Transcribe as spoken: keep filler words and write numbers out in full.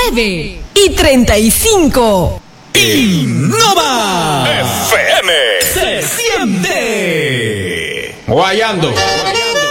nueve y treinta y cinco. Innova F M se siente. Guayando.